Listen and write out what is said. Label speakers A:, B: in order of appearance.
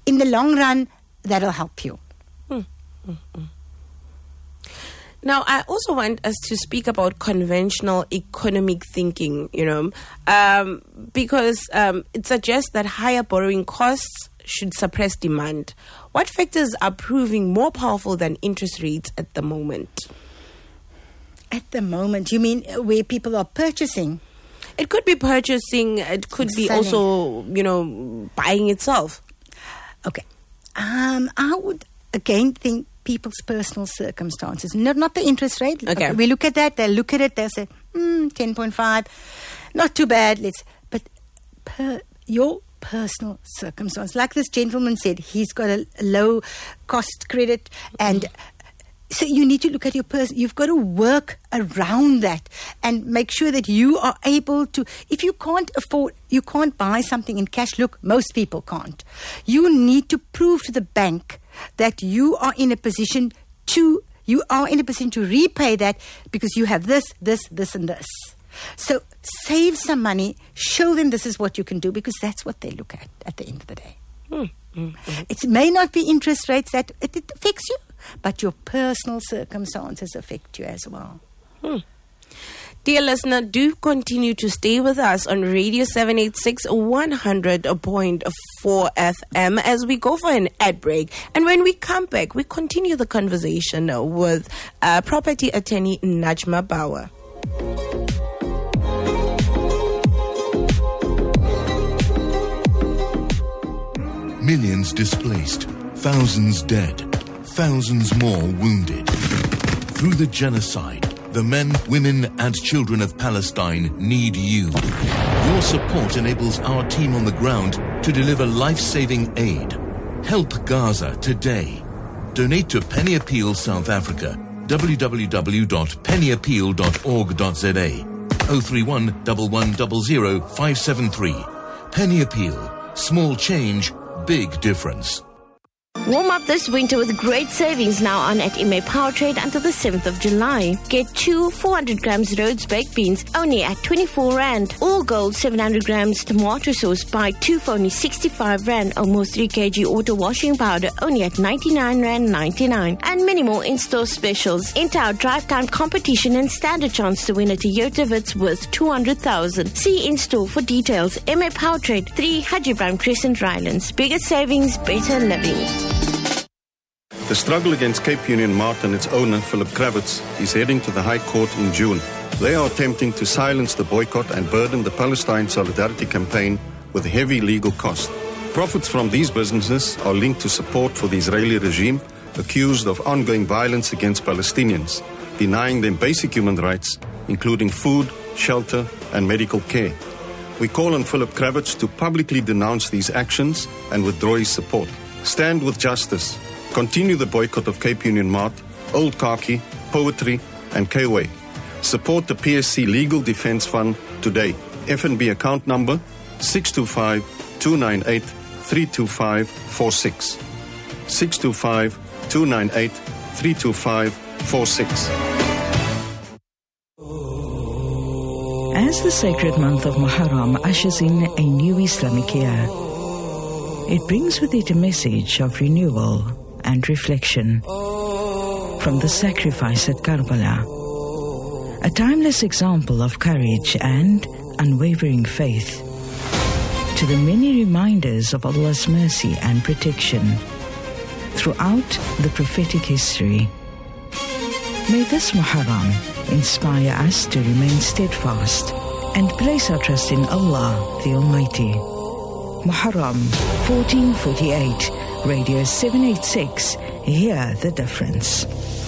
A: in the long run, that'll help you.
B: Now, I also want us to speak about conventional economic thinking, because it suggests that higher borrowing costs should suppress demand. What factors are proving more powerful than interest rates at the moment?
A: At the moment, you mean where people are purchasing?
B: It could be purchasing, it could be
A: selling.
B: also, buying itself.
A: Okay. I would again think people's personal circumstances, not the interest rate.
B: Okay.
A: We look at that, they'll look at it, they'll say, 10.5, not too bad. But your personal circumstance, like this gentleman said, he's got a low cost credit, and so you need to look at your person. You've got to work around that and make sure that you are able to. If you can't afford, you can't buy something in cash. Look, most people can't. You need to prove to the bank that you are in a position to repay that because you have this, and this. So save some money. Show them this is what you can do, because that's what they look at the end of the day. It may not be interest rates that it affects you, but your personal circumstances affect you as well.
B: Dear listener, do continue to stay with us on Radio 786 100.4 FM as we go for an ad break. And when we come back, we continue the conversation with property attorney Najma Bauer.
C: Millions displaced, thousands dead, thousands more wounded. Through the genocide, the men, women, and children of Palestine need you. Your support enables our team on the ground to deliver life-saving aid. Help Gaza today. Donate to Penny Appeal South Africa. www.pennyappeal.org.za 031 1100 573. Penny Appeal. Small change, big difference.
D: Warm up this winter with great savings now on at MA Powertrade until the 7th of July. Get 2 400 grams Rhodes baked beans only at 24 Rand. All gold 700 grams tomato sauce buy 2 for only 65 Rand. Almost 3 kg auto washing powder only at 99 Rand 99. And many more in-store specials. Enter our drive time competition and stand a chance to win a Toyota Vitz worth 200,000. See in-store for details. MA Powertrade, 3 Haji Brown Crescent, Rylands. Bigger savings, better living.
E: The struggle against Cape Union Mart and its owner, Philip Kravitz, is heading to the High Court in June. They are attempting to silence the boycott and burden the Palestine Solidarity Campaign with heavy legal costs. Profits from these businesses are linked to support for the Israeli regime, accused of ongoing violence against Palestinians, denying them basic human rights, including food, shelter, and medical care. We call on Philip Kravitz to publicly denounce these actions and withdraw his support. Stand with justice. Continue the boycott of Cape Union Mart, Old Khaki, Poetry, and K-Way. Support the PSC Legal Defence Fund today. FNB account number 625-298-32546. 625-298-32546.
F: As the sacred month of Muharram ushers in a new Islamic year, it brings with it a message of renewal and reflection. From the sacrifice at Karbala, a timeless example of courage and unwavering faith, to the many reminders of Allah's mercy and protection throughout the prophetic history. May this Muharram inspire us to remain steadfast and place our trust in Allah, the Almighty. Muharram 1448, Radio 786, hear the difference.